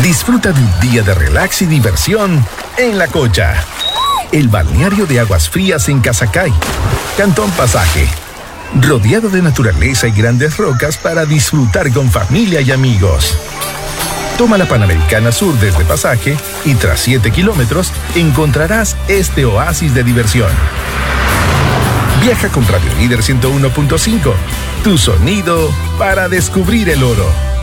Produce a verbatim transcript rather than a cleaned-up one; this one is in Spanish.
Disfruta de un día de relax y diversión en La Cocha. El balneario de aguas frías en Casacay, Cantón Pasaje. Rodeado de naturaleza y grandes rocas para disfrutar con familia y amigos. Toma la Panamericana Sur desde Pasaje y tras siete kilómetros encontrarás este oasis de diversión. Viaja con Radio Líder ciento uno punto cinco. Tu sonido para descubrir el oro.